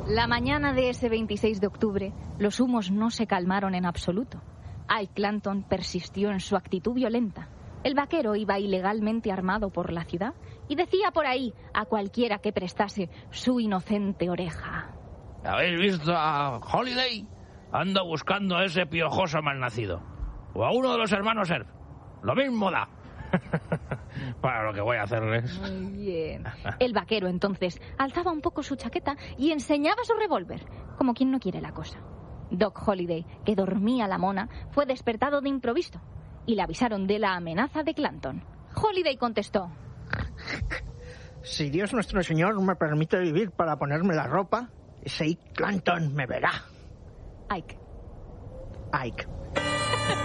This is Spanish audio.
La mañana de ese 26 de octubre, los humos no se calmaron en absoluto. Ike Clanton persistió en su actitud violenta. El vaquero iba ilegalmente armado por la ciudad y decía por ahí a cualquiera que prestase su inocente oreja. ¿Habéis visto a Holiday? Ando buscando a ese piojoso malnacido. O a uno de los hermanos Earp. Lo mismo da. Para lo que voy a hacerles. Muy bien. El vaquero entonces alzaba un poco su chaqueta y enseñaba su revólver, como quien no quiere la cosa. Doc Holiday, que dormía la mona, fue despertado de improviso y le avisaron de la amenaza de Clanton. Holiday contestó: si Dios nuestro Señor me permite vivir para ponerme la ropa, ese Ike Clanton me verá. Ike. Ike.